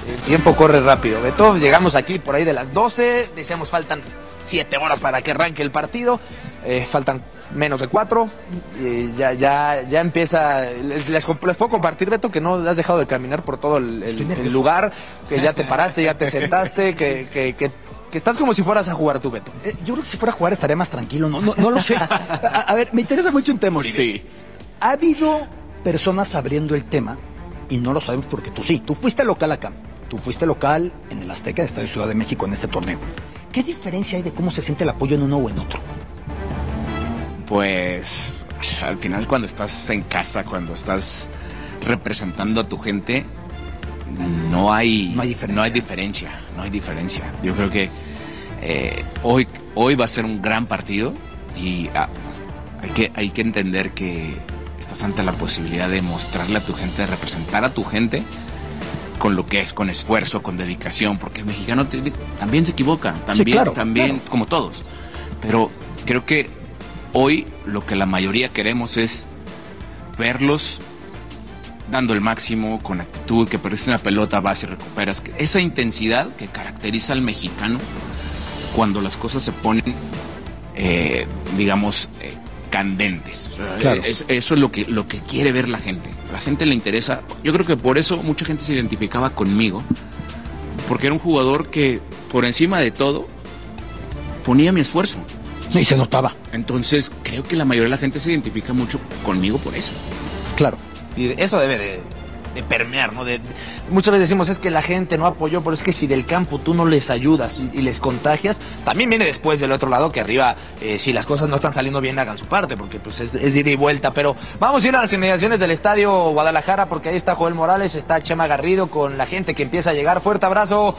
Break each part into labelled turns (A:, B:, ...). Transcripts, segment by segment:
A: El tiempo corre rápido, Beto. Llegamos aquí por ahí de las 12. Decíamos faltan 7 horas para que arranque el partido. Faltan menos de 4. Ya empieza. Les puedo compartir, Beto, que no has dejado de caminar por todo el lugar, que ya te paraste, ya te sentaste, que estás como si fueras a jugar tú, Beto.
B: Yo creo que si fuera a jugar estaría más tranquilo, no lo sé. A ver, me interesa mucho un tema, Uribe.
A: Sí.
B: Ha habido personas abriendo el tema, y no lo sabemos porque tú sí. Tú fuiste local acá. Tú fuiste local en el Azteca de Estadio Ciudad de México en este torneo. ¿Qué diferencia hay de cómo se siente el apoyo en uno o en otro?
C: Pues al final, cuando estás en casa, cuando estás representando a tu gente, no hay diferencia. Yo creo que hoy va a ser un gran partido y hay que entender que estás ante la posibilidad de mostrarle a tu gente, de representar a tu gente con lo que es, con esfuerzo, con dedicación, porque el mexicano también se equivoca, también, claro. Como todos. Pero creo que hoy lo que la mayoría queremos es verlos dando el máximo, con actitud, que perdiste una pelota, vas y recuperas. Esa intensidad que caracteriza al mexicano cuando las cosas se ponen, candentes.
B: Claro.
C: Eso es lo que quiere ver la gente. La gente le interesa. Yo creo que por eso mucha gente se identificaba conmigo, porque era un jugador que por encima de todo ponía mi esfuerzo.
B: Y se notaba.
C: Entonces creo que la mayoría de la gente se identifica mucho conmigo por eso.
B: Claro.
A: Y eso debe de permear, ¿no? Muchas veces decimos, es que la gente no apoyó, pero es que si del campo tú no les ayudas y les contagias, también viene después del otro lado que arriba, si las cosas no están saliendo bien, hagan su parte, porque pues es ida y vuelta. Pero vamos a ir a las inmediaciones del Estadio Guadalajara, porque ahí está Joel Morales, está Chema Garrido con la gente que empieza a llegar. Fuerte abrazo.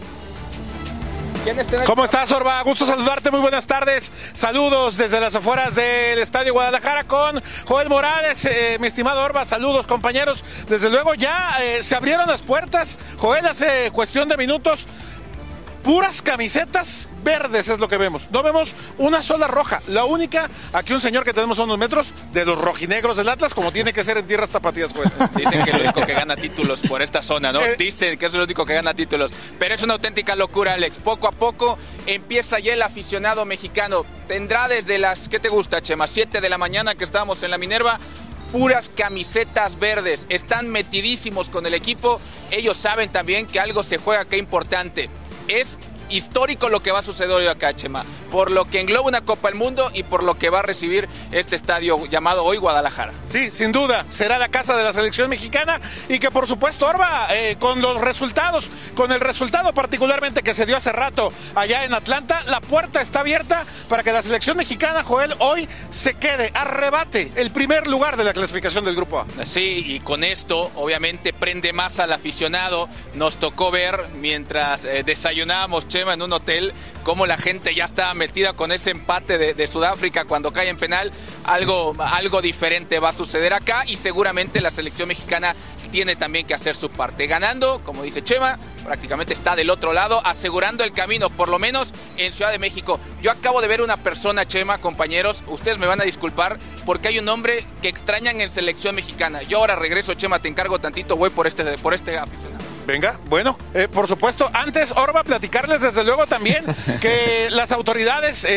D: ¿Cómo estás, Orba? Gusto saludarte, muy buenas tardes. Saludos desde las afueras del Estadio Guadalajara con Joel Morales. Mi estimado Orba, saludos, compañeros. Desde luego ya se abrieron las puertas. Joel, hace cuestión de minutos, puras camisetas verdes es lo que vemos. No vemos una sola roja. La única, aquí un señor que tenemos a unos metros, de los rojinegros del Atlas, como tiene que ser en tierras tapatías, Joel.
E: Dicen que es lo único que gana títulos por esta zona, ¿no? Dicen que es lo único que gana títulos. Pero es una auténtica locura, Alex. Poco a poco empieza ya el aficionado mexicano. Tendrá desde las, ¿qué te gusta, Chema? 7 de la mañana que estábamos en la Minerva, puras camisetas verdes. Están metidísimos con el equipo. Ellos saben también que algo se juega acá importante. Es histórico lo que va a suceder hoy acá, Chema, por lo que engloba una Copa del Mundo y por lo que va a recibir este estadio llamado hoy Guadalajara.
D: Sí, sin duda, será la casa de la selección mexicana y que por supuesto, Orba, con los resultados, con el resultado particularmente que se dio hace rato allá en Atlanta, la puerta está abierta para que la selección mexicana, Joel, hoy se quede, arrebate el primer lugar de la clasificación del Grupo A.
E: Sí, y con esto obviamente prende más al aficionado. Nos tocó ver mientras desayunábamos, Chema, en un hotel, cómo la gente ya estaba metida con ese empate de Sudáfrica cuando cae en penal. Algo diferente va a suceder acá y seguramente la selección mexicana tiene también que hacer su parte. Ganando, como dice Chema, prácticamente está del otro lado, asegurando el camino, por lo menos en Ciudad de México. Yo acabo de ver una persona, Chema, compañeros, ustedes me van a disculpar, porque hay un nombre que extrañan en selección mexicana. Yo ahora regreso, Chema, te encargo tantito, voy por este aficionado.
D: Venga, bueno, por supuesto, antes, Orba, platicarles desde luego también que las autoridades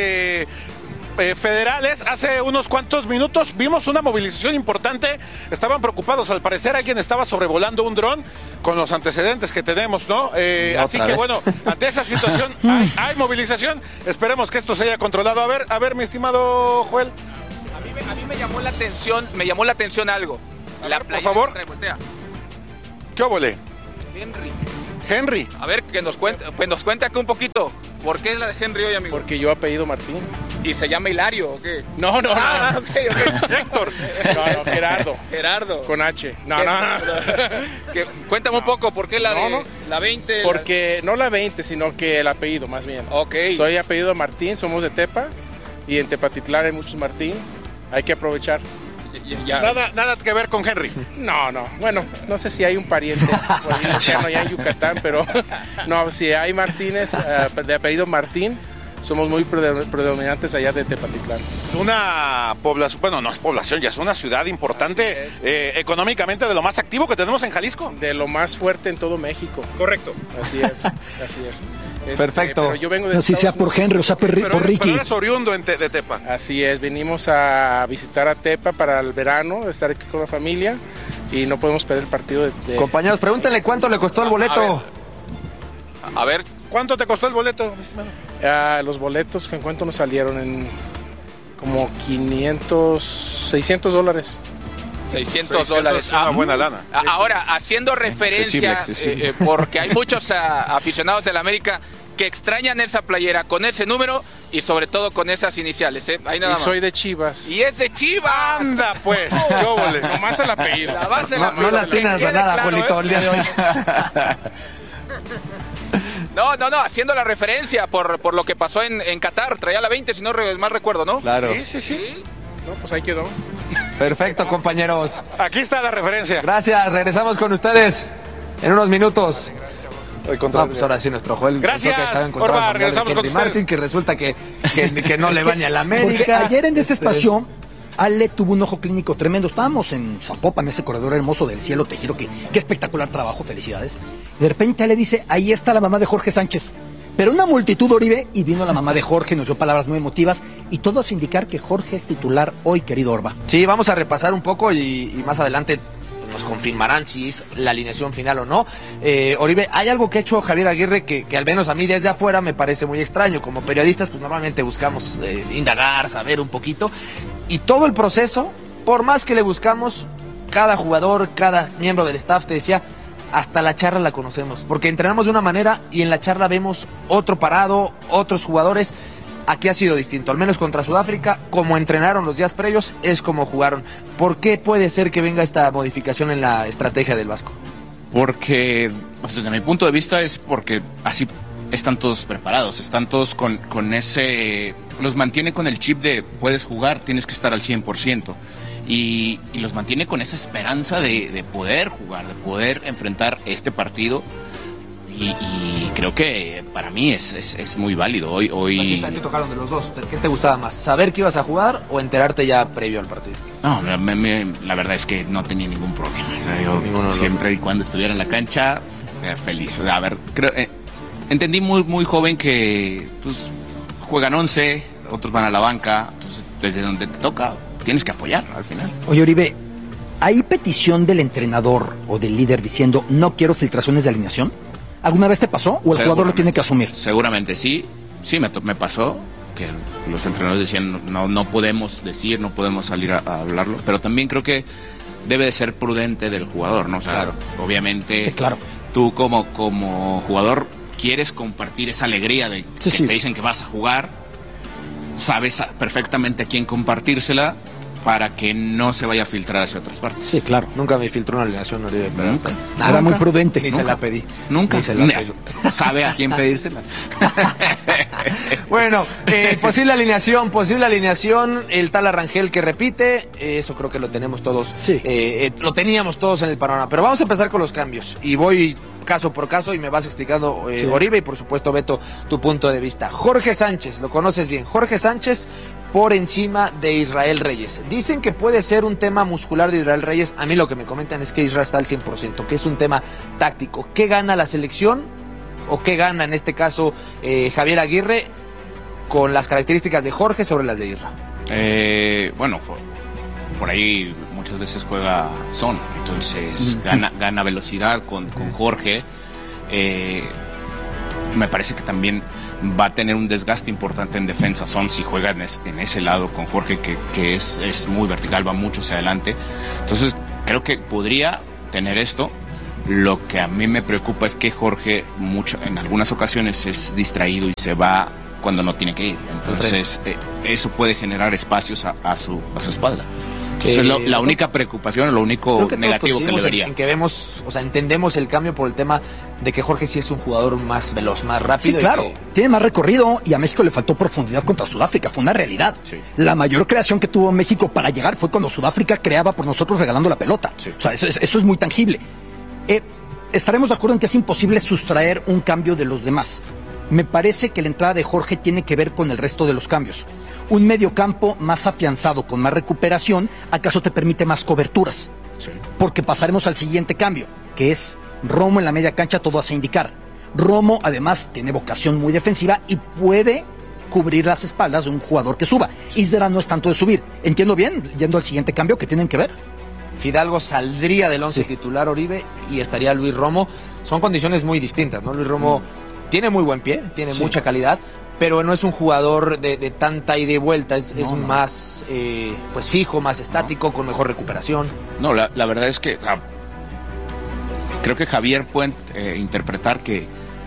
D: federales, hace unos cuantos minutos vimos una movilización importante, estaban preocupados, al parecer alguien estaba sobrevolando un dron con los antecedentes que tenemos, ¿no? Así que bueno, ante esa situación hay movilización, esperemos que esto se haya controlado. A ver, mi estimado Joel.
E: A mí me llamó la atención algo.
D: Por favor. ¿Qué óvole? Henry.
E: A ver, que nos cuente acá un poquito. ¿Por qué es la de Henry hoy, amigo?
F: Porque yo apellido Martín.
E: ¿Y se llama Hilario o qué?
F: No.
E: Okay.
D: Héctor.
F: No, Gerardo.
E: Gerardo.
F: Con H. No.
E: Cuéntame un poco, ¿por qué la 20?
F: Porque no la 20, sino que el apellido, más bien.
E: Ok.
F: Soy apellido Martín, somos de Tepa. Y en Tepatitlán hay muchos Martín. Hay que aprovechar.
D: Nada que ver con Henry.
F: No. Bueno, no sé si hay un pariente por ahí lejano allá en Yucatán, pero no, si hay Martínez de apellido Martín, somos muy predominantes allá de Tepatitlán.
D: Una población, bueno, no es población, ya es una ciudad importante, económicamente de lo más activo que tenemos en Jalisco.
F: De lo más fuerte en todo México.
D: Correcto.
F: Así es, así es.
A: Perfecto.
F: Pero yo vengo de
B: no sé si sea por Henry o sea por Ricky.
D: Pero eres oriundo de Tepa.
F: Así es, venimos a visitar a Tepa para el verano, estar aquí con la familia y no podemos perder el partido de...
A: Compañeros, pregúntenle cuánto le costó el boleto.
E: A ver,
D: ¿cuánto te costó el boleto, mi estimado?
F: Los boletos, ¿en cuánto nos salieron? En como 600 $600.
D: $600 es una buena lana.
E: Ahora, haciendo referencia,
C: accesible.
E: porque hay muchos aficionados del América que extrañan esa playera con ese número y sobre todo con esas iniciales. Ahí nada más.
F: Soy de Chivas.
E: Y es de Chivas.
D: Anda, pues. ¿Qué óvole?
F: Nomás el apellido.
E: La base
A: No le atinas a nada, Juanito, el día de hoy.
E: No, haciendo la referencia por lo que pasó en Qatar. Traía la 20, si no mal recuerdo, ¿no?
A: Claro.
D: Sí.
F: No, pues ahí quedó.
A: Perfecto, compañeros.
D: Aquí está la referencia.
A: Gracias, regresamos con ustedes en unos minutos.
D: No,
A: pues ahora sí, nuestro Joel.
D: Gracias, Orba, regresamos con ustedes.
A: Martin, que resulta que no le va ni a la
B: Porque
A: América.
B: ayer en este espacio, Ale tuvo un ojo clínico tremendo. Estábamos en Zapopan, ese corredor hermoso del cielo tejido, qué espectacular trabajo, felicidades. De repente Ale dice, ahí está la mamá de Jorge Sánchez. Pero una multitud, Oribe, y vino la mamá de Jorge, nos dio palabras muy emotivas, y todo es indicar que Jorge es titular hoy, querido Orba.
A: Sí, vamos a repasar un poco y más adelante nos confirmarán si es la alineación final o no. Oribe, hay algo que ha hecho Javier Aguirre que al menos a mí desde afuera me parece muy extraño. Como periodistas, pues normalmente buscamos indagar, saber un poquito. Y todo el proceso, por más que le buscamos, cada jugador, cada miembro del staff te decía, hasta la charla la conocemos. Porque entrenamos de una manera y en la charla vemos otro parado, otros jugadores. Aquí ha sido distinto, al menos contra Sudáfrica, como entrenaron los días previos, es como jugaron. ¿Por qué puede ser que venga esta modificación en la estrategia del Vasco?
C: Porque, desde mi punto de vista, es porque así están todos preparados, están todos con ese... Los mantiene con el chip de puedes jugar, tienes que estar al 100%. Y los mantiene con esa esperanza de poder jugar, de poder enfrentar este partido. Y creo que para mí es muy válido. Hoy...
A: ¿Qué tocaron de los dos? ¿Qué te gustaba más? ¿Saber que ibas a jugar o enterarte ya previo al partido?
C: No, la verdad es que no tenía ningún problema. O sea, yo siempre y cuando estuviera en la cancha, feliz. O sea, a ver, creo, entendí muy joven que pues, juegan 11, otros van a la banca. Entonces, desde donde te toca, tienes que apoyar al final.
B: Oye, Oribe, ¿hay petición del entrenador o del líder diciendo no quiero filtraciones de alineación? ¿Alguna vez te pasó o el jugador lo tiene que asumir?
C: Seguramente sí, me pasó que los entrenadores decían no podemos decir, no podemos salir a hablarlo, pero también creo que debe de ser prudente del jugador, ¿no? O sea, claro. Obviamente
B: sí, claro.
C: Tú como jugador quieres compartir esa alegría de que te dicen que vas a jugar, sabes perfectamente a quién compartírsela para que no se vaya a filtrar hacia otras partes.
B: Sí, claro.
A: Nunca me filtró una alineación, Oribe.
C: Nunca.
B: Era muy prudente.
A: Ni se la pedí.
C: Nunca.
A: Ni se la pedí.
C: ¿Sabe a quién pedírsela?
A: Bueno, posible alineación, el tal Arrangel que repite, eso creo que lo tenemos todos.
B: Sí.
A: Lo teníamos todos en el panorama. Pero vamos a empezar con los cambios. Y voy caso por caso y me vas explicando, Oribe, y por supuesto, Beto, tu punto de vista. Jorge Sánchez, lo conoces bien. Jorge Sánchez por encima de Israel Reyes. Dicen que puede ser un tema muscular de Israel Reyes. A mí lo que me comentan es que Israel está al 100%, que es un tema táctico. ¿Qué gana la selección? ¿O qué gana en este caso Javier Aguirre con las características de Jorge sobre las de Israel?
C: Bueno, por ahí muchas veces juega Son, entonces gana velocidad con Jorge. Me parece que también va a tener un desgaste importante en defensa Son si juega en ese lado con Jorge que es muy vertical, va mucho hacia adelante. Entonces creo que podría tener esto. Lo que a mí me preocupa es que Jorge en algunas ocasiones es distraído y se va cuando no tiene que ir. Entonces eso puede generar espacios a su espalda. Entonces, la única preocupación, lo único negativo que le vería.
A: En que vemos, o sea, entendemos el cambio por el tema de que Jorge sí es un jugador más veloz, más rápido.
B: Sí, claro, tiene más recorrido y a México le faltó profundidad contra Sudáfrica, fue una realidad. Sí. La mayor creación que tuvo México para llegar fue cuando Sudáfrica creaba por nosotros regalando la pelota. Sí. O sea, eso es muy tangible. Estaremos de acuerdo en que es imposible sustraer un cambio de los demás. Me parece que la entrada de Jorge tiene que ver con el resto de los cambios. Un mediocampo más afianzado, con más recuperación, ¿acaso te permite más coberturas?
C: Sí.
B: Porque pasaremos al siguiente cambio, que es Romo en la media cancha, todo hace indicar. Romo, además, tiene vocación muy defensiva y puede cubrir las espaldas de un jugador que suba. Isra no es tanto de subir. ¿Entiendo bien, yendo al siguiente cambio, que tienen que ver?
A: Fidalgo saldría del 11
B: Sí.
A: titular, Oribe, y estaría Luis Romo. Son condiciones muy distintas, ¿no? Luis Romo tiene muy buen pie, tiene mucha calidad, pero no es un jugador de tanta ida y vuelta, es más pues fijo, más estático, con mejor recuperación.
C: No, la verdad es que creo que Javier puede interpretar que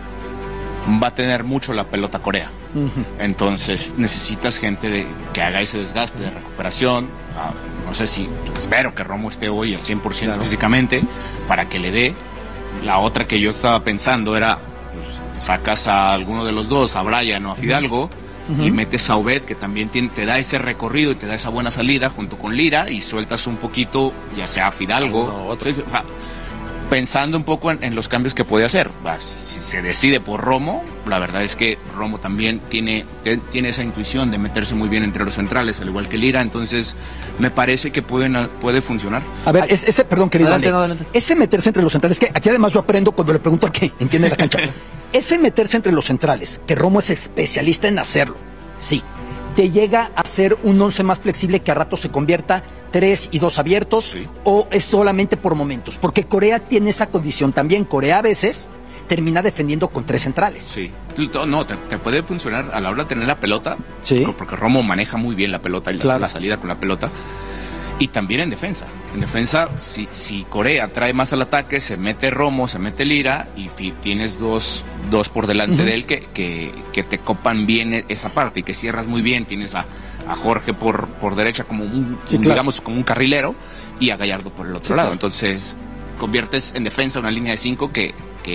C: va a tener mucho la pelota Corea. Entonces necesitas gente que haga ese desgaste de recuperación. No sé si espero que Romo esté hoy al 100% físicamente para que le dé. La otra que yo estaba pensando era, pues, sacas a alguno de los dos, a Brian o a Fidalgo, y metes a Obed, que también te da ese recorrido y te da esa buena salida junto con Lira, y sueltas un poquito, ya sea a Fidalgo. Entonces, pensando un poco en los cambios que puede hacer. Si se decide por Romo, la verdad es que Romo también tiene esa intuición de meterse muy bien entre los centrales, al igual que Lira, entonces me parece que puede funcionar.
B: A ver, perdón, querido
A: adelante,
B: Ale,
A: adelante.
B: ese meterse entre los centrales, que aquí además yo aprendo cuando le pregunto a qué entiende la cancha. Ese meterse entre los centrales, que Romo es especialista en hacerlo, sí, te llega a ser un 11 más flexible que a rato se convierta 3 y 2 abiertos,
C: Sí.
B: o es solamente por momentos, porque Corea tiene esa condición también. Corea a veces termina defendiendo con 3 centrales.
C: Sí, no, te puede funcionar a la hora de tener la pelota,
B: Sí.
C: porque Romo maneja muy bien la pelota y
B: Claro.
C: la salida con la pelota, y también en defensa. En defensa, si Corea trae más al ataque, se mete Romo, se mete Lira, y tienes dos por delante de él que te copan bien esa parte y que cierras muy bien. Tienes a Jorge por derecha como digamos, como un carrilero, y a Gallardo por el otro lado.
B: Claro.
C: Entonces conviertes en defensa una línea de 5 que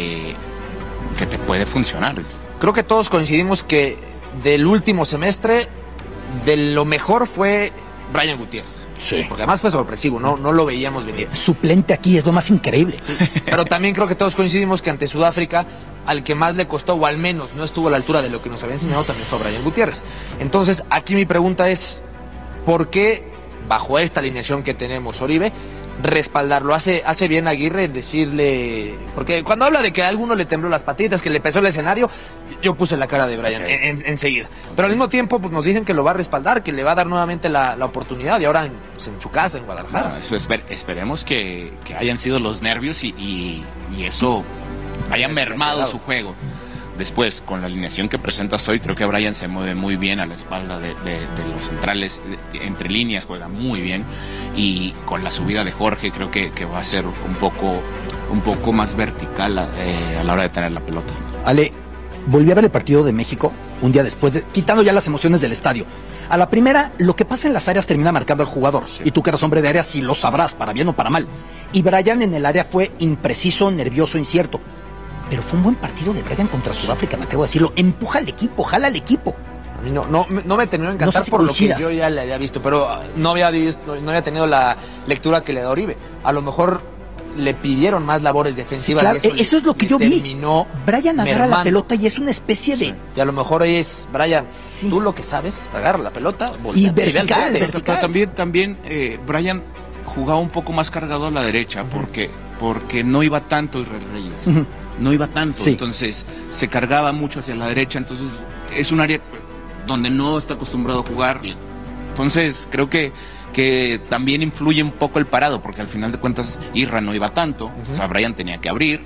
C: te puede funcionar.
A: Creo que todos coincidimos que del último semestre, de lo mejor fue Brian Gutiérrez.
B: Sí.
A: Porque además fue sorpresivo, no lo veíamos venir.
B: Suplente aquí es lo más increíble.
A: Pero también creo que todos coincidimos que ante Sudáfrica, al que más le costó, o al menos no estuvo a la altura de lo que nos había enseñado, también fue Brian Gutiérrez. Entonces, aquí mi pregunta es, ¿por qué, bajo esta alineación que tenemos, Oribe, respaldarlo? ¿Hace bien Aguirre decirle...? Porque cuando habla de que a alguno le tembló las patitas, que le pesó el escenario, yo puse la cara de Brian enseguida. Pero al mismo tiempo, pues nos dicen que lo va a respaldar, que le va a dar nuevamente la oportunidad, y ahora en su casa, en Guadalajara.
C: Eso esperemos que hayan sido los nervios y eso haya mermado su juego. Después, con la alineación que presentas hoy, creo que Brian se mueve muy bien a la espalda de los centrales, entre líneas juega muy bien, y con la subida de Jorge creo que va a ser un poco más vertical a la hora de tener la pelota.
B: Ale, volví a ver el partido de México un día después, quitando ya las emociones del estadio. A la primera, lo que pasa en las áreas termina marcando al jugador. Sí. Y tú que eres hombre de área, sí lo sabrás, para bien o para mal. Y Brian en el área fue impreciso, nervioso, incierto. Pero fue un buen partido de Brian contra Sudáfrica, me atrevo a decirlo. Empuja al equipo, jala al equipo.
A: A mí no me terminó de encantar,
B: No sé si
A: por lo que
B: coincidas.
A: yo ya le había visto, pero no había tenido la lectura que le da Oribe. A lo mejor le pidieron más labores defensivas.
B: Claro,
A: y
B: eso es lo que yo vi.
A: Terminó
B: Brian agarra
A: mermando
B: la pelota y es una especie de...
A: Y a lo mejor es, Brian,
B: Sí.
A: tú lo que sabes, agarra la pelota,
B: Y
A: voltea, ve al
B: vertical,
A: frente.
B: vertical.
C: También Brian jugaba un poco más cargado a la derecha porque no iba tanto Israel Reyes.
B: Ujú.
C: No iba tanto,
B: Sí.
C: entonces se cargaba mucho hacia la derecha, entonces es un área donde no está acostumbrado a jugar. Entonces creo que también influye un poco el parado, porque al final de cuentas Irra no iba tanto, o sea, Brian tenía que abrir,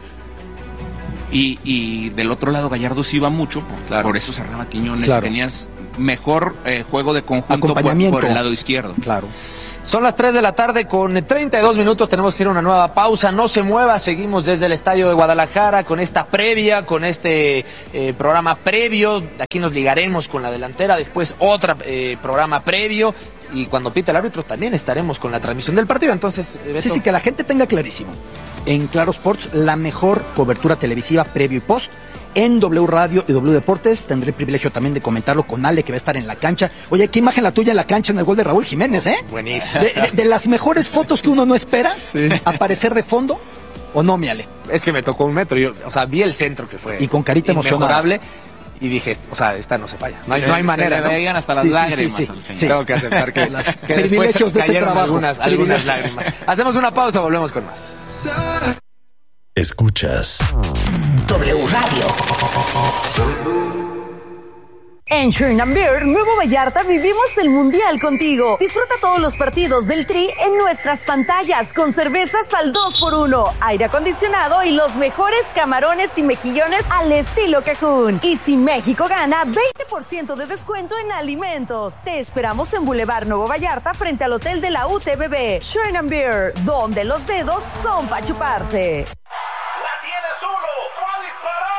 C: y del otro lado Gallardo sí iba mucho, por eso cerraba Quiñones,
B: Claro.
C: tenías mejor juego de conjunto
B: Acompañamiento.
C: por el lado izquierdo.
B: Claro.
A: Son las 3 de la tarde con 32 minutos, tenemos que ir a una nueva pausa, no se mueva, seguimos desde el Estadio de Guadalajara con esta previa, con este programa previo, aquí nos ligaremos con la delantera, después otro programa previo, y cuando pite el árbitro también estaremos con la transmisión del partido, entonces...
B: Sí, que la gente tenga clarísimo. En Claro Sports, la mejor cobertura televisiva previo y post. En W Radio y W Deportes tendré el privilegio también de comentarlo con Ale, que va a estar en la cancha. Oye, qué imagen la tuya en la cancha en el gol de Raúl Jiménez, ¿eh?
A: Buenísimo.
B: De las mejores fotos que uno no espera, aparecer de fondo, ¿o no, mi Ale?
A: Es que me tocó un metro, yo, o sea, vi el centro que fue
B: Y con carita emocionada.
A: inmejorable, y dije, o sea, esta no se falla. No hay manera,
C: se le veían hasta las lágrimas al señor.
A: Sí. Tengo que aceptar que después
B: privilegios de este
A: cayeron
B: trabajo.
A: algunas lágrimas. Hacemos una pausa, volvemos con más.
G: Escuchas
H: W Radio.
I: En Sherman Beer, Nuevo Vallarta, vivimos el Mundial contigo. Disfruta todos los partidos del Tri en nuestras pantallas con cervezas al 2x1, aire acondicionado y los mejores camarones y mejillones al estilo Cajún. Y si México gana, 20% de descuento en alimentos. Te esperamos en Boulevard Nuevo Vallarta frente al Hotel de la UTBB. Sherman Beer, donde los dedos son para chuparse.
D: ¡La tiene solo! ¡Va a disparar!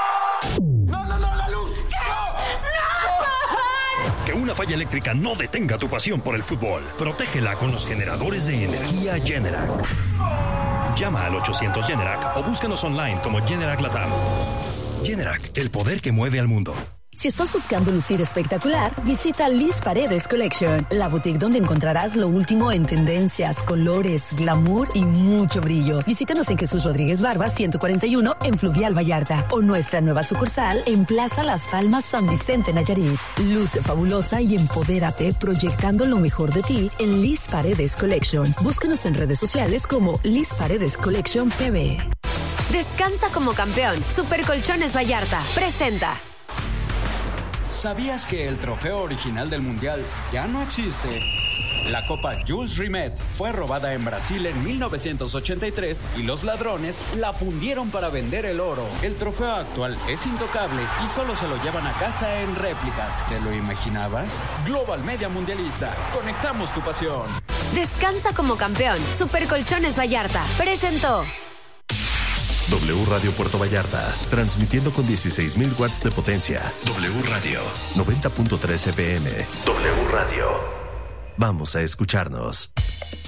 G: Que una falla eléctrica no detenga tu pasión por el fútbol. Protégela con los generadores de energía Generac. Llama al 800 Generac o búscanos online como Generac Latam. Generac, el poder que mueve al mundo.
H: Si estás buscando lucir espectacular, visita Liz Paredes Collection, la boutique donde encontrarás lo último en tendencias, colores, glamour y mucho brillo. Visítanos en Jesús Rodríguez Barba 141 en Fluvial Vallarta o nuestra nueva sucursal en Plaza Las Palmas San Vicente Nayarit. Luce fabulosa y empodérate proyectando lo mejor de ti en Liz Paredes Collection. Búscanos en redes sociales como Liz Paredes Collection PB.
J: Descansa como campeón. Super Colchones Vallarta presenta.
K: ¿Sabías que el trofeo original del Mundial ya no existe? La Copa Jules Rimet fue robada en Brasil en 1983 y los ladrones la fundieron para vender el oro. El trofeo actual es intocable y solo se lo llevan a casa en réplicas. ¿Te lo imaginabas? Global Media Mundialista. Conectamos tu pasión.
J: Descansa como campeón. Super Colchones Vallarta presentó.
G: W Radio Puerto Vallarta, transmitiendo con 16,000 watts de potencia. W Radio, 90.3 FM. W Radio. Vamos a escucharnos.